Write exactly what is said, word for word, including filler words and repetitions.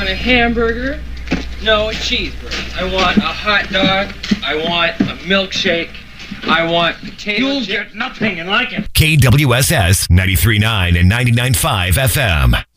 a hamburger. No, a cheeseburger. I want a hot dog. I want a milkshake. I want potato You'll chips. get nothing and like it. K W S S ninety-three point nine and ninety-nine point five F M.